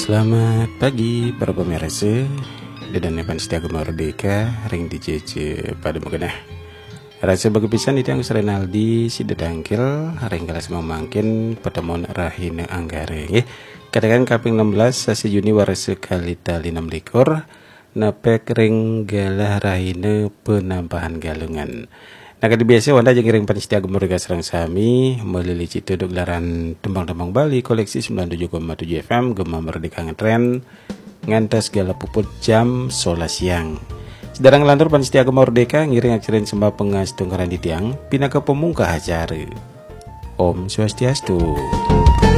Selamat pagi para pemirsa dan Evan Setiago Merdeka ring di JJ pada mengenah rasa bagi pisan itu yang Renaldi si dedangkil ring kelas memangkin pertemuan rahina anggare katakan kaping 16 sasi Juni waras sekali tali 6 likur napek ring galah rahina penambahan galungan. Nah, kali biasa Wanda jeung ring panitia Gemurga sareng sami meuleuh citu gelaran tembang-tembang Bali koleksi 97,7 FM Gema Merdeka ngetren ngantos segala puput jam 11 siang. Sedarang lantur panitia Merdeka ngiring ajaran sembah pengas tungkaran di tiang pinaka pemungkah acara. Om Swastiastu.